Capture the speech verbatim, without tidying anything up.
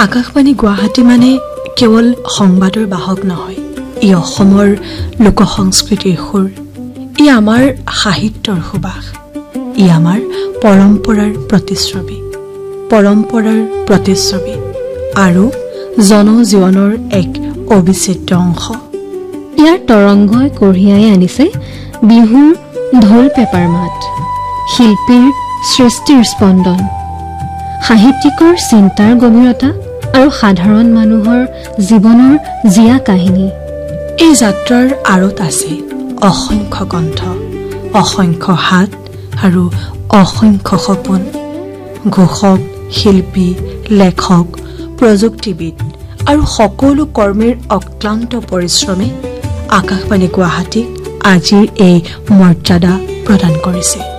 আকাশবাণী গুৱাহাটী মানে কেৱল সংবাদৰ বাহক নহয়, ই অসমৰ লোক সংস্কৃতিৰ সুৰ, ই আমাৰ সাহিত্যৰ সুবাস, ই আমাৰ পৰম্পৰাৰ প্ৰতিচ্ছবি পৰম্পৰাৰ প্ৰতিচ্ছবি আৰু জনজীৱনৰ এক অবিচ্ছেদ্য অংশ। ইয়াৰ তৰংগই কঢ়িয়াই আনিছে বিহুৰ ঢোল পেপাৰ মাত, শিল্পীৰ সৃষ্টিৰ স্পন্দন, সাহিত্যিকৰ চিন্তাৰ গভীৰতা আৰু সাধাৰণ মানুহৰ জীৱনৰ জীয়া কাহিনী। এই যাত্ৰাৰ আঁৰত আছে অসংখ্য কণ্ঠ, অসংখ্য হাত আৰু অসংখ্য সপোন। ঘোষক, শিল্পী, লেখক, প্ৰযুক্তিবিদ আৰু সকলো কৰ্মীৰ অক্লান্ত পৰিশ্ৰমে আকাশবাণী গুৱাহাটীক আজিৰ এই মৰ্যাদা প্ৰদান কৰিছে।